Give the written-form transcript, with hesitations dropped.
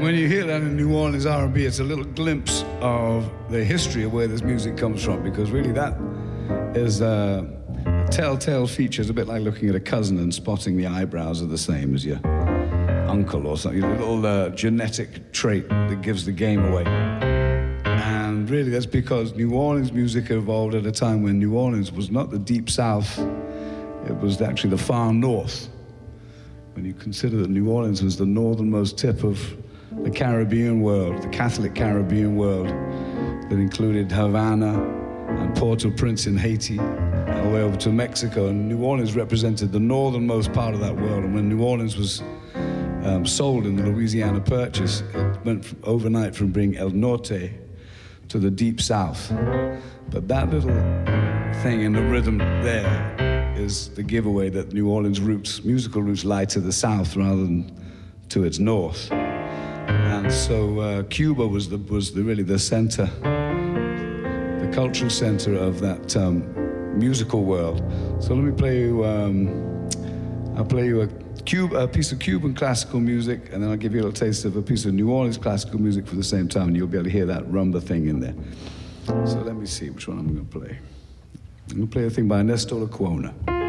when you hear that in New Orleans R&B, it's a little glimpse of the history of where this music comes from, because really that is a telltale feature. It's a bit like looking at a cousin and spotting the eyebrows are the same as your uncle or something, a little genetic trait that gives the game away. And really that's because New Orleans music evolved at a time when New Orleans was not the deep south, it was actually the far north. When you consider that New Orleans was the northernmost tip of the Caribbean world, the Catholic Caribbean world, that included Havana and Port-au-Prince in Haiti, all the way over to Mexico. And New Orleans represented the northernmost part of that world. And when New Orleans was sold in the Louisiana Purchase, it went overnight from being El Norte to the Deep South. But that little thing in the rhythm there is the giveaway that New Orleans roots, musical roots, lie to the south rather than to its north. And so Cuba was really the center, the cultural center of that musical world. So let me play you, I'll play you a piece of Cuban classical music, and then I'll give you a little taste of a piece of New Orleans classical music for the same time, and you'll be able to hear that rumba thing in there. So let me see which one I'm going to play. I'm going to play a thing by Ernesto Lecuona.